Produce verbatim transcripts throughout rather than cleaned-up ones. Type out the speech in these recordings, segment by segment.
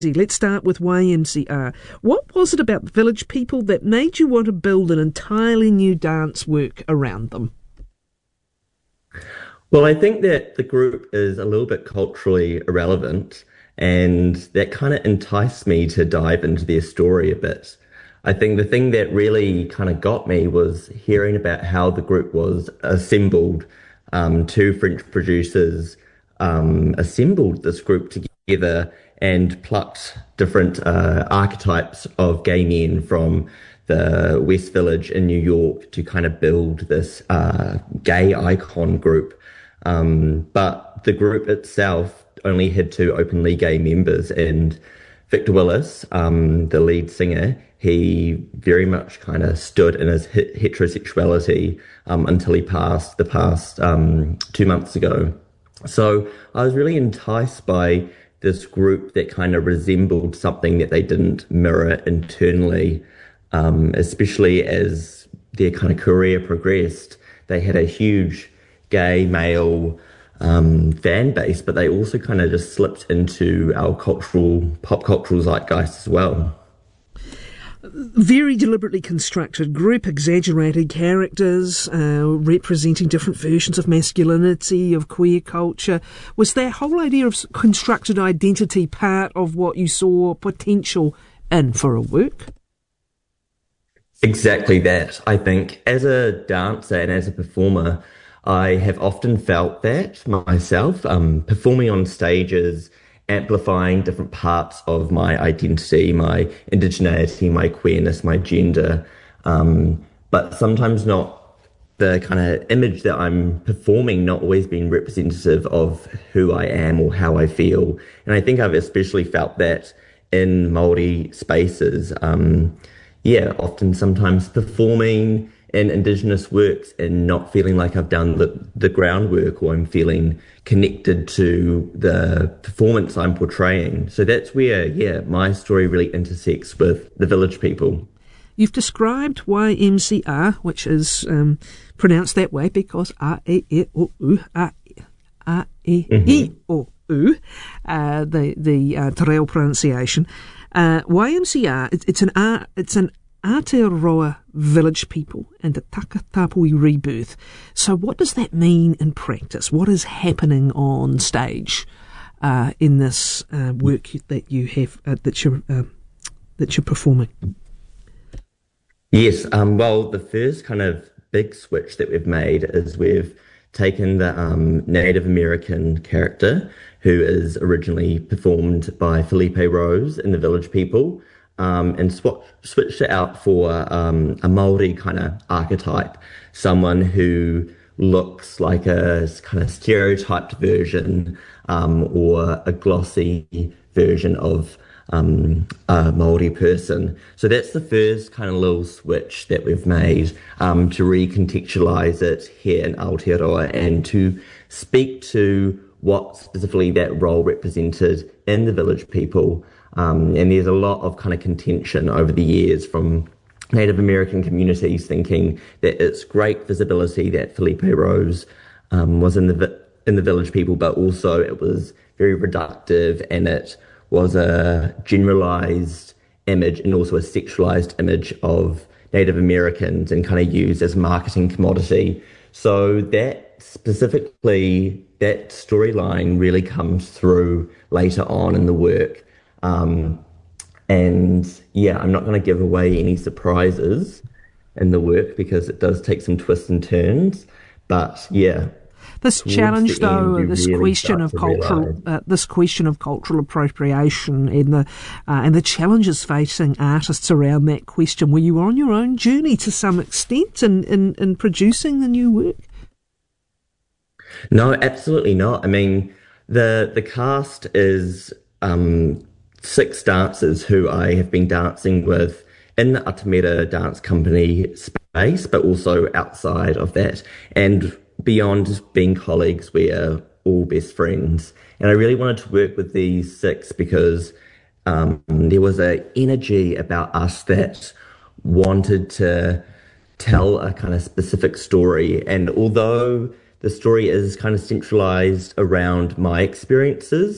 Let's start with Y M C A. What was it about the Village People that made you want to build an entirely new dance work around them? Well, I think that the group is a little bit culturally irrelevant, and that kind of enticed me to dive into their story a bit. I think the thing that really kind of got me was hearing about how the group was assembled. Um, two French producers um, assembled this group together and plucked different uh, archetypes of gay men from the West Village in New York to kind of build this uh, gay icon group. Um, but the group itself only had two openly gay members, and Victor Willis, um, the lead singer, he very much kind of stood in his heterosexuality um, until he passed the past um, two months ago. So I was really enticed by this group that kind of resembled something that they didn't mirror internally, um, especially as their kind of career progressed. They had a huge gay male um, fan base, but they also kind of just slipped into our cultural, pop cultural zeitgeist as well. Very deliberately constructed group, exaggerated characters, uh, representing different versions of masculinity, of queer culture. Was that whole idea of constructed identity part of what you saw potential in for a work? Exactly that. I think as a dancer and as a performer, I have often felt that myself, um, performing on stages, amplifying different parts of my identity, my indigeneity, my queerness, my gender, um, but sometimes not the kind of image that I'm performing not always being representative of who I am or how I feel. And I think I've especially felt that in Māori spaces. Um, yeah, often sometimes performing in Indigenous works and not feeling like I've done the, the groundwork, or I'm feeling connected to the performance I'm portraying. So that's where, yeah, my story really intersects with the Village People. You've described Y M C A, which is um, pronounced that way because A-E-E-O-U, A-E-E-O-U, uh, the, the uh, te reo pronunciation. Uh, Y M C A, it, it's an art, it's an Aotearoa Village People and a Takatapui rebirth. So what does that mean in practice? What is happening on stage uh, in this uh, work that you have uh, that you're uh, that you're performing? Yes, um, well, the first kind of big switch that we've made is we've taken the um, Native American character, who is originally performed by Felipe Rose in the Village People, Um, and sw- switched it out for um, a Māori kind of archetype, someone who looks like a kind of stereotyped version um, or a glossy version of um, a Māori person. So that's the first kind of little switch that we've made um, to recontextualize it here in Aotearoa and to speak to what specifically that role represented in the Village People. Um, and there's a lot of kind of contention over the years from Native American communities thinking that it's great visibility that Felipe Rose um, was in the vi- in the Village People, but also it was very reductive and it was a generalized image and also a sexualized image of Native Americans and kind of used as a marketing commodity. So that specifically, that storyline really comes through later on in the work. Um, and yeah, I'm not going to give away any surprises in the work because it does take some twists and turns, but yeah. This challenge, though, end, this really question of cultural, uh, this question of cultural appropriation, and the uh, and the challenges facing artists around that question. Were you on your own journey to some extent in in, in producing the new work? No, absolutely not. I mean, the the cast is um, six dancers who I have been dancing with in the Atamira Dance Company space, but also outside of that. And beyond just being colleagues, we are all best friends. And I really wanted to work with these six because um, there was an energy about us that wanted to tell a kind of specific story. And although the story is kind of centralized around my experiences,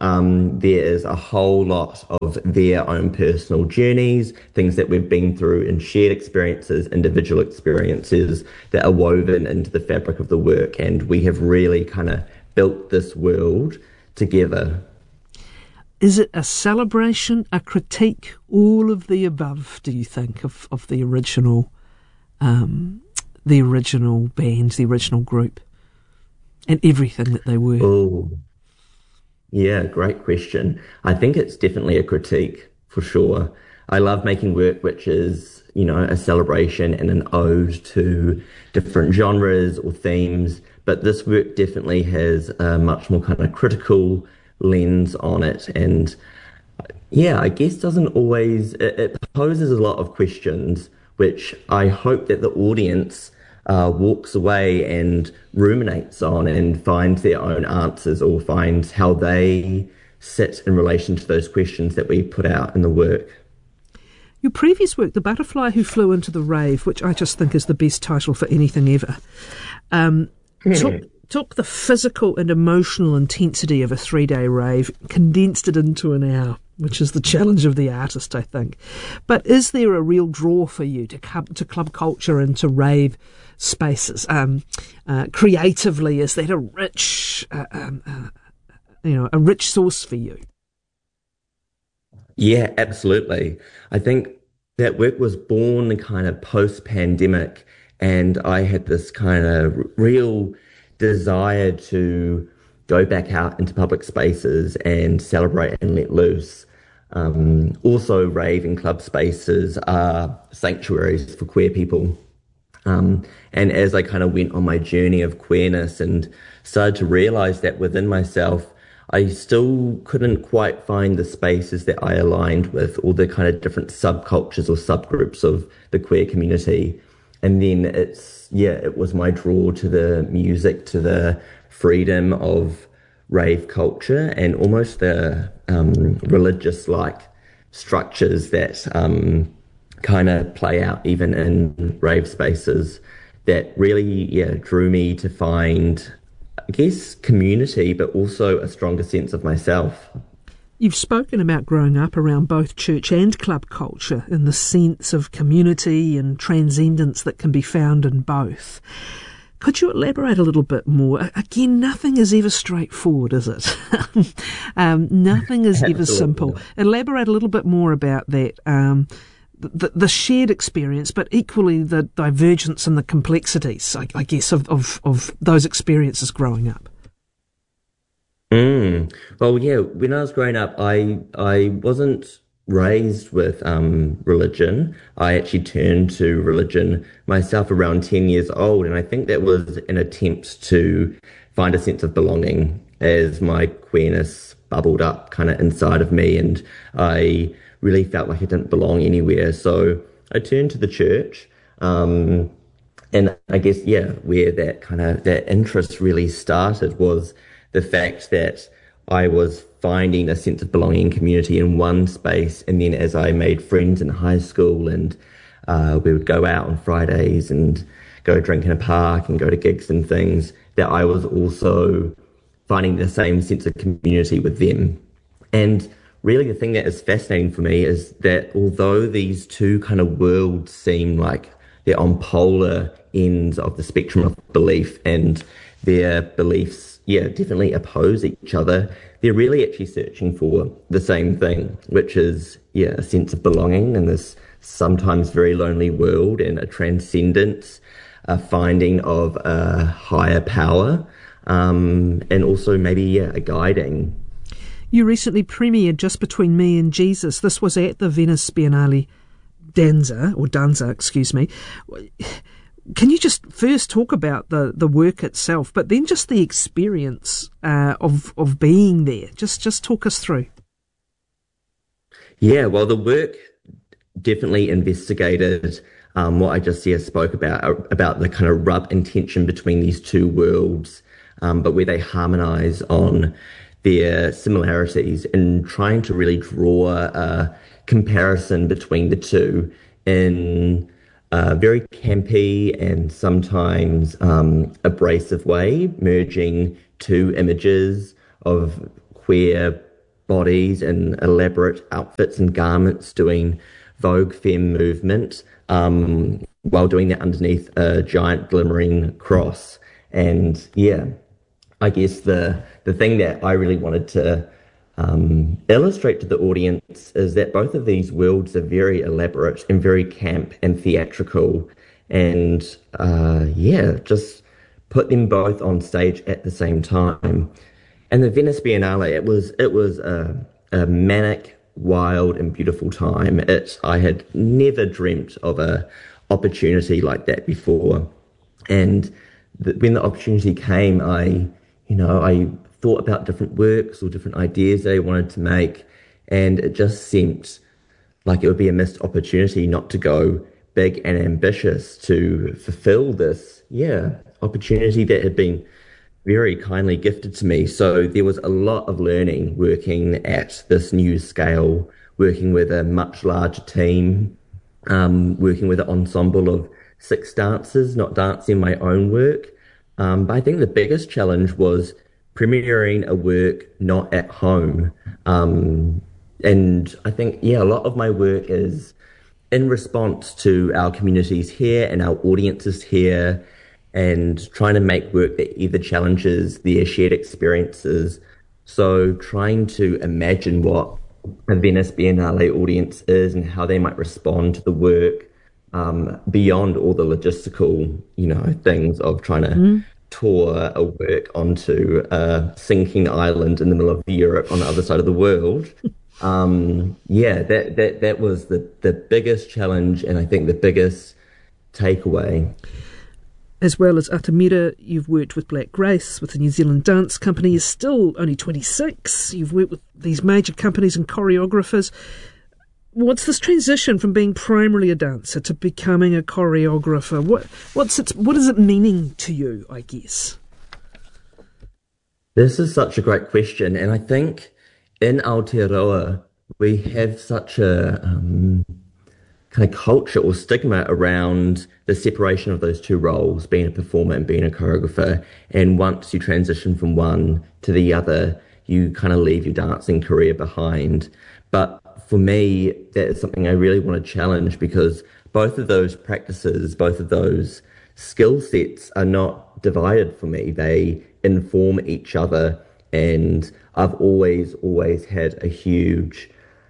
Um, there is a whole lot of their own personal journeys, things that we've been through and shared experiences, individual experiences that are woven into the fabric of the work. And we have really kind of built this world together. Is it a celebration, a critique, all of the above, do you think, of, of the original um, the original band, the original group, and everything that they were? Oh, yeah, great question. I think it's definitely a critique, for sure. I love making work which is, you know, a celebration and an ode to different genres or themes, but this work definitely has a much more kind of critical lens on it. And yeah, I guess doesn't always, it, it poses a lot of questions, which I hope that the audience uh, walks away and ruminates on and finds their own answers or finds how they sit in relation to those questions that we put out in the work. Your previous work, The Butterfly Who Flew Into the Rave, which I just think is the best title for anything ever, um, took, took the physical and emotional intensity of a three-day rave, condensed it into an hour, which is the challenge of the artist, I think. But is there a real draw for you to come to club culture and to rave spaces? Um, uh, creatively, is that a rich, uh, um, uh, you know, a rich source for you? Yeah, absolutely. I think that work was born kind of post-pandemic, and I had this kind of real desire to go back out into public spaces and celebrate and let loose. Um, also, rave and club spaces are sanctuaries for queer people. Um, and as I kind of went on my journey of queerness and started to realize that within myself, I still couldn't quite find the spaces that I aligned with, all the kind of different subcultures or subgroups of the queer community. And then it's, yeah, it was my draw to the music, to the freedom of rave culture and almost the um, religious-like structures that um, kind of play out even in rave spaces that really, yeah, drew me to find, I guess, community, but also a stronger sense of myself. You've spoken about growing up around both church and club culture and the sense of community and transcendence that can be found in both. Could you elaborate a little bit more? Again, nothing is ever straightforward, is it? um, nothing is ever simple. Elaborate a little bit more about that, um, the, the shared experience, but equally the divergence and the complexities, I, I guess, of, of, of those experiences growing up. Mm. Well, yeah, when I was growing up, I I wasn't raised with um, religion. I actually turned to religion myself around ten years old, and I think that was an attempt to find a sense of belonging as my queerness bubbled up kind of inside of me, and I really felt like I didn't belong anywhere. So I turned to the church, um, and I guess, yeah, where that kind of, that interest really started was the fact that I was finding a sense of belonging and community in one space. And then as I made friends in high school and uh, we would go out on Fridays and go drink in a park and go to gigs and things, that I was also finding the same sense of community with them. And really the thing that is fascinating for me is that although these two kind of worlds seem like they're on polar ends of the spectrum of belief and their beliefs, yeah, definitely oppose each other, they're really actually searching for the same thing, which is, yeah, a sense of belonging in this sometimes very lonely world and a transcendence, a finding of a higher power, um, and also maybe, yeah, a guiding. You recently premiered Just Between Me and Jesus. This was at the Venice Biennale Danza, or Danza, excuse me. Can you just first talk about the, the work itself, but then just the experience uh, of of being there? Just just talk us through. Yeah, well, the work definitely investigated um, what I just here spoke about, about the kind of rub and tension between these two worlds, um, but where they harmonise on their similarities and trying to really draw a comparison between the two in a very campy and sometimes um, abrasive way, merging two images of queer bodies and elaborate outfits and garments doing Vogue Femme movement um, while doing that underneath a giant glimmering cross. And yeah, I guess the the thing that I really wanted to um, illustrate to the audience is that both of these worlds are very elaborate and very camp and theatrical. And uh, yeah, just put them both on stage at the same time. And the Venice Biennale, it was it was a, a manic, wild, and beautiful time. It I had never dreamt of a opportunity like that before, and the, when the opportunity came, I you know I thought about different works or different ideas that I wanted to make, and it just seemed like it would be a missed opportunity not to go big and ambitious to fulfill this yeah opportunity that had been very kindly gifted to me. So there was a lot of learning working at this new scale, working with a much larger team, um, working with an ensemble of six dancers, not dancing my own work. Um, but I think the biggest challenge was premiering a work not at home. Um, and I think, yeah, a lot of my work is in response to our communities here and our audiences here, and trying to make work that either challenges their shared experiences. So trying to imagine what a Venice Biennale audience is and how they might respond to the work um, beyond all the logistical, you know, things of trying to mm. tour a work onto a sinking island in the middle of Europe on the other side of the world. Um, yeah, that, that, that was the, the biggest challenge, and I think the biggest takeaway. As well as Atamira, you've worked with Black Grace, with the New Zealand Dance Company. You're still only twenty-six. You've worked with these major companies and choreographers. What's this transition from being primarily a dancer to becoming a choreographer? What what's it, what is it meaning to you, I guess? This is such a great question. And I think in Aotearoa, we have such a um, kind of culture or stigma around the separation of those two roles, being a performer and being a choreographer. And once you transition from one to the other, you kind of leave your dancing career behind. But for me, that is something I really want to challenge, because both of those practices, both of those skill sets are not divided for me. They inform each other. And I've always, always had a huge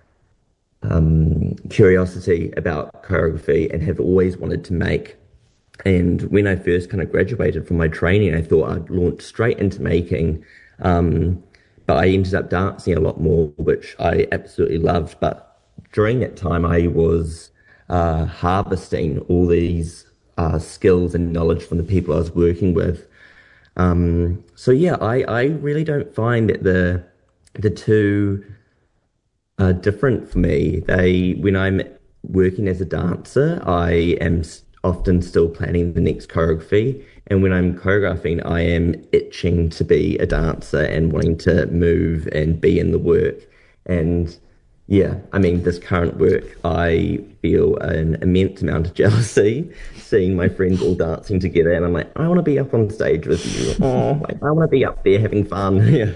um, curiosity about choreography and have always wanted to make. And when I first kind of graduated from my training, I thought I'd launch straight into making. Um, but I ended up dancing a lot more, which I absolutely loved. But during that time, I was uh, harvesting all these uh, skills and knowledge from the people I was working with. Um, so yeah, I, I really don't find that the the two are different for me. They, when I'm working as a dancer, I am often still planning the next choreography, and when I'm choreographing, I am itching to be a dancer and wanting to move and be in the work. And yeah, I mean, this current work, I feel an immense amount of jealousy seeing my friends all dancing together, and I'm like, I want to be up on stage with you. Oh, like, I want to be up there having fun. Yeah.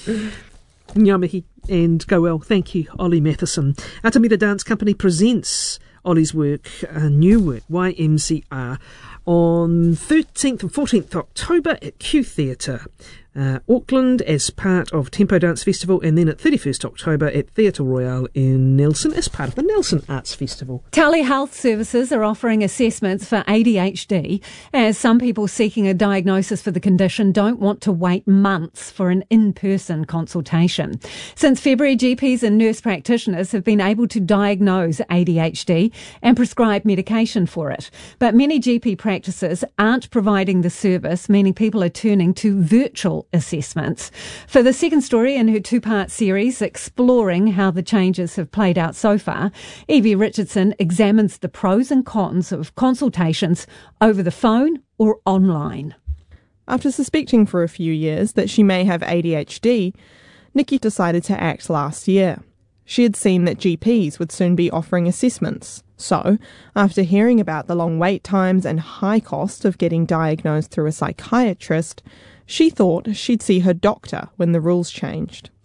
Ngā mihi, and go well. Thank you, Ollie Matheson. Atamira Dance Company presents Ollie's work, a new work, Y M C A, on thirteenth and fourteenth October at Q Theatre, uh, Auckland, as part of Tempo Dance Festival, and then at thirty-first October at Theatre Royal in Nelson as part of the Nelson Arts Festival. Telehealth services are offering assessments for A D H D, as some people seeking a diagnosis for the condition don't want to wait months for an in-person consultation. Since February, G Ps and nurse practitioners have been able to diagnose A D H D and prescribe medication for it. But many G P practices aren't providing the service, meaning people are turning to virtual assessments. For the second story in her two-part series exploring how the changes have played out so far, Evie Richardson examines the pros and cons of consultations over the phone or online. After suspecting for a few years that she may have A D H D, Nikki decided to act last year. She had seen that G Ps would soon be offering assessments. So, after hearing about the long wait times and high cost of getting diagnosed through a psychiatrist, she thought she'd see her doctor when the rules changed.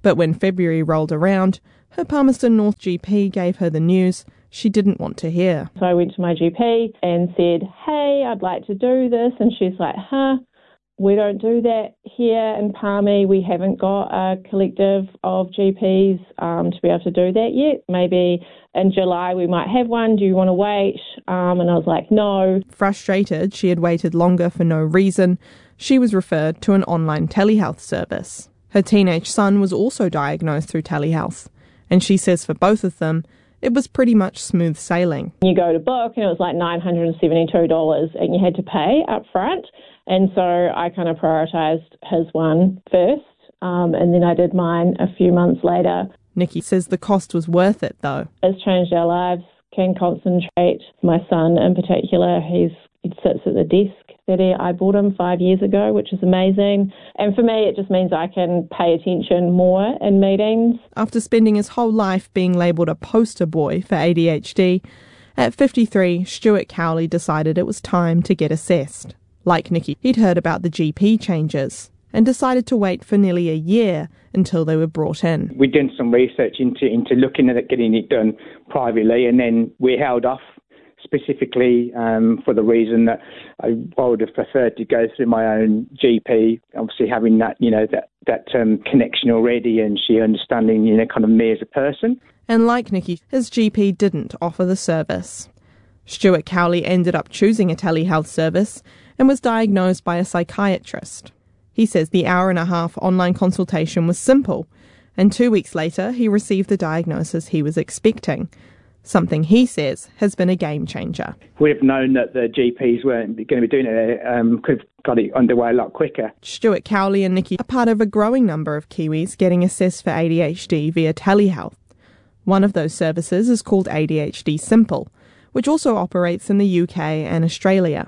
But when February rolled around, her Palmerston North G P gave her the news she didn't want to hear. So I went to my G P and said, hey, I'd like to do this. And she's like, huh, we don't do that here in Palmy. We haven't got a collective of G Ps um, to be able to do that yet. Maybe in July we might have one. Do you want to wait? Um, and I was like, no. Frustrated she had waited longer for no reason, she was referred to an online telehealth service. Her teenage son was also diagnosed through telehealth, and she says for both of them, it was pretty much smooth sailing. You go to book and it was like nine hundred seventy-two dollars and you had to pay up front. And so I kind of prioritised his one first um, and then I did mine a few months later. Nikki says the cost was worth it though. It's changed our lives, can concentrate. My son in particular, he's he sits at the desk that he, I bought him five years ago, which is amazing. And for me, it just means I can pay attention more in meetings. After spending his whole life being labelled a poster boy for A D H D, at fifty-three, Stuart Cowley decided it was time to get assessed. Like Nikki, he'd heard about the G P changes and decided to wait for nearly a year until they were brought in. We'd done some research into, into looking at it, getting it done privately, and then we held off specifically um, for the reason that I would have preferred to go through my own G P, obviously having that, you know, that, that um, connection already and she understanding, you know, kind of me as a person. And like Nikki, his G P didn't offer the service. Stuart Cowley ended up choosing a telehealth service and was diagnosed by a psychiatrist. He says the hour and a half online consultation was simple, and two weeks later he received the diagnosis he was expecting. Something he says has been a game changer. We'd have known that the G Ps weren't going to be doing it, um, could have got it underway a lot quicker. Stuart Cowley and Nikki are part of a growing number of Kiwis getting assessed for A D H D via telehealth. One of those services is called A D H D Simple, which also operates in the U K and Australia.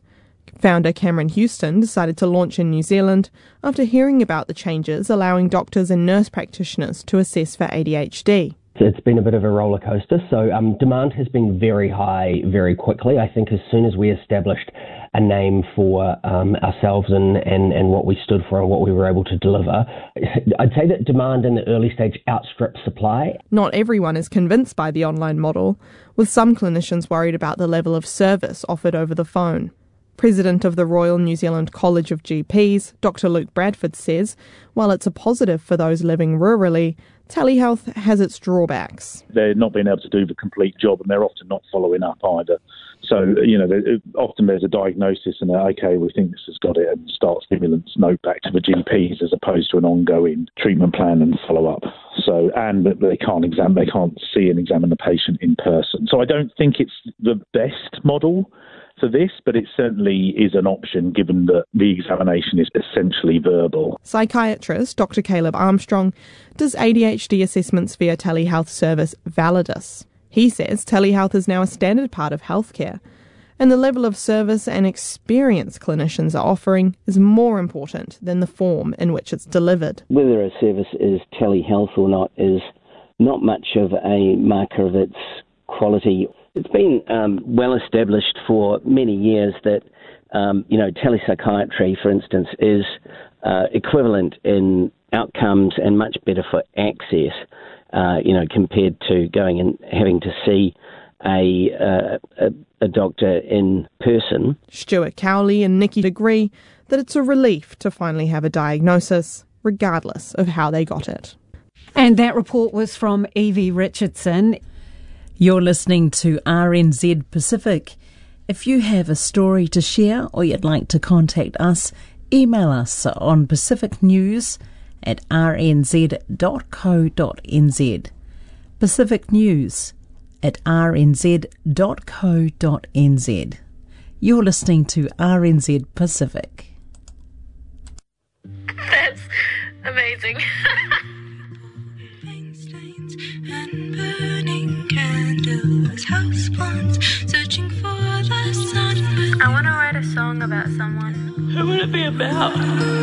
Founder Cameron Houston decided to launch in New Zealand after hearing about the changes allowing doctors and nurse practitioners to assess for A D H D. It's been a bit of a roller coaster. So um, demand has been very high very quickly. I think as soon as we established a name for um, ourselves and, and, and what we stood for and what we were able to deliver, I'd say that demand in the early stage outstripped supply. Not everyone is convinced by the online model, with some clinicians worried about the level of service offered over the phone. President of the Royal New Zealand College of G Ps, Doctor Luke Bradford, says while it's a positive for those living rurally, telehealth has its drawbacks. They're not being able to do the complete job and they're often not following up either. So, you know, often there's a diagnosis and, okay, we think this has got it, and start stimulants note back to the G Ps as opposed to an ongoing treatment plan and follow-up. So, and they can't examine, they can't see and examine the patient in person. So I don't think it's the best model for this, but it certainly is an option given that the examination is essentially verbal. Psychiatrist Doctor Caleb Armstrong does A D H D assessments via telehealth service Validus. He says telehealth is now a standard part of healthcare, and the level of service and experience clinicians are offering is more important than the form in which it's delivered. Whether a service is telehealth or not is not much of a marker of its quality. It's been um, well established for many years that, um, you know, telepsychiatry, for instance, is uh, equivalent in outcomes and much better for access, uh, you know, compared to going and having to see a, uh, a, a doctor in person. Stuart Cowley and Nikki agree that it's a relief to finally have a diagnosis, regardless of how they got it. And that report was from Evie Richardson. You're listening to R N Z Pacific. If you have a story to share or you'd like to contact us, email us on pacific news at r n z dot co dot n z. Pacific News at r n z dot co dot n z. You're listening to R N Z Pacific. That's amazing. House plants, searching for the sun. I want to write a song about someone. Who would it be about?